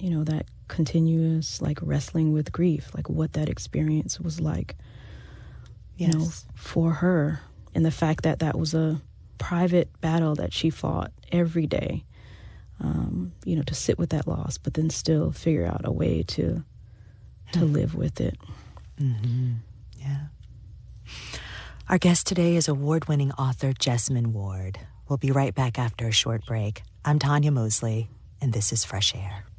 that continuous, like, wrestling with grief, like what that experience was like, for her. And the fact that that was a private battle that she fought every day, to sit with that loss, but then still figure out a way to live with it. Mm-hmm. Yeah. Our guest today is award-winning author Jesmyn Ward. We'll be right back after a short break. I'm Tanya Mosley, and this is Fresh Air.